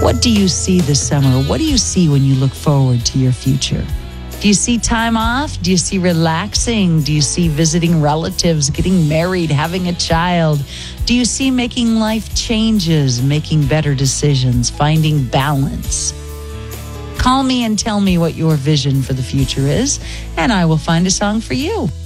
What do you see this summer? What do you see when you look forward to your future? Do you see time off? Do you see relaxing? Do you see visiting relatives, getting married, having a child? Do you see making life changes, making better decisions, finding balance? Call me and tell me what your vision for the future is, and I will find a song for you.